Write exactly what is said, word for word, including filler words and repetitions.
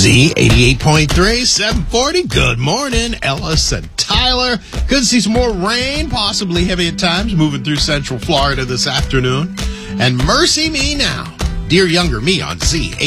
Z eighty-eight point three, seven forty. Good morning, Ellis and Tyler. Good to see some more rain, possibly heavy at times, moving through central Florida this afternoon. And mercy me now, dear younger me on Z